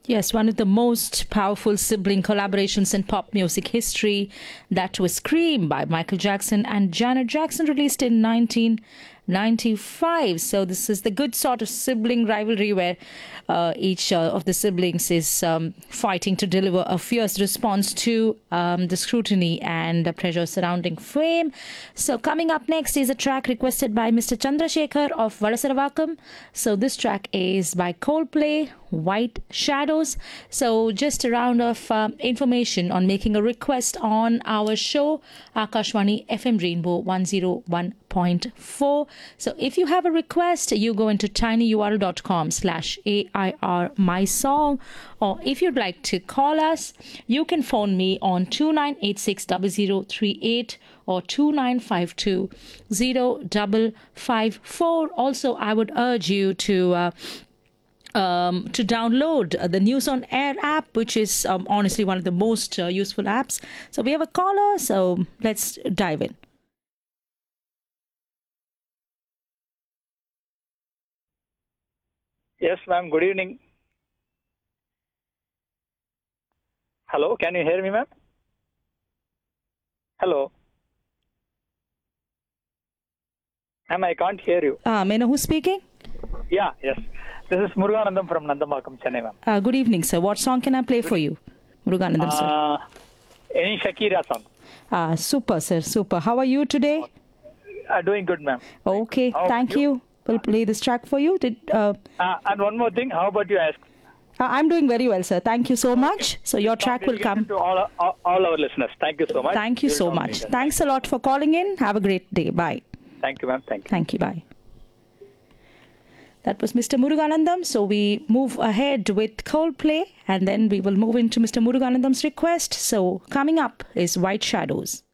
Yes, one of the most powerful sibling collaborations in pop music history. That was Scream by Michael Jackson and Janet Jackson, released in 1995. So, this is the good sort of sibling rivalry where each of the siblings is fighting to deliver a fierce response to the scrutiny and the pressure surrounding fame. So, coming up next is a track requested by Mr. Chandrasekhar of Valasaravakam. So, this track is by Coldplay, White Shadows. So, just a round of information on making a request on our show, Akashwani FM Rainbow 101.4. So, if you have a request, you go into tinyurl.com/AIR my song, or if you'd like to call us, you can phone me on 29860038 or 29520554. Also, I would urge you to download the News on Air app, which is honestly one of the most useful apps. So we have a caller, so let's dive in. Yes, ma'am. Good evening. Hello, can you hear me, ma'am? Hello. Ma'am, I can't hear you. May I know who's speaking? Yeah, yes. This is Muruganandam from Nandambakam, Chennai, ma'am. Good evening, sir. What song can I play for you? Muruganandam, sir. Any Shakira song? Super, sir. Super. How are you today? Doing good, ma'am. Okay, thank you. We'll play this track for you. And one more thing, how about you ask? I'm doing very well, sir. Thank you so much. So your track will come to all our listeners. Thank you so much. Thank you so much. Thanks a lot for calling in. Have a great day. Bye. Thank you, ma'am. Thank you. Thank you. Bye. That was Mr. Muruganandam. So we move ahead with Coldplay and then we will move into Mr. Muruganandam's request. So coming up is White Shadows.